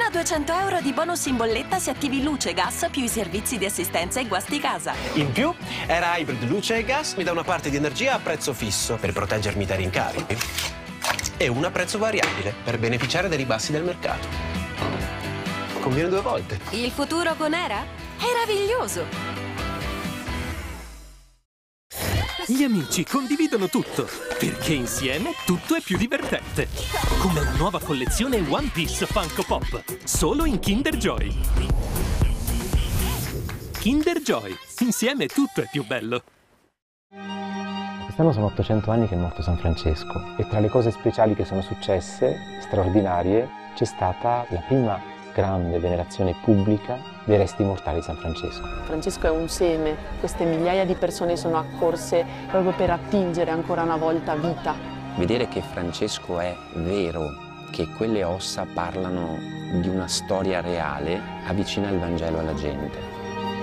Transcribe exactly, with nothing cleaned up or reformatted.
duecento euro di bonus in bolletta se attivi luce, gas più i servizi di assistenza e guasti casa. In più, era Hybrid luce e gas, mi dà una parte di energia a prezzo fisso per proteggermi dai rincari e una a prezzo variabile per beneficiare dei ribassi del mercato. Conviene due volte. Il futuro con Era? Meraviglioso! Gli amici condividono tutto, perché insieme tutto è più divertente. Come la nuova collezione One Piece Funko Pop, solo in Kinder Joy. Kinder Joy, insieme tutto è più bello. Quest'anno sono ottocento anni che è morto San Francesco e tra le cose speciali che sono successe, straordinarie, c'è stata la prima grande venerazione pubblica dei resti mortali di San Francesco. Francesco è un seme, queste migliaia di persone sono accorse proprio per attingere ancora una volta vita. Vedere che Francesco è vero, che quelle ossa parlano di una storia reale, avvicina il Vangelo alla gente.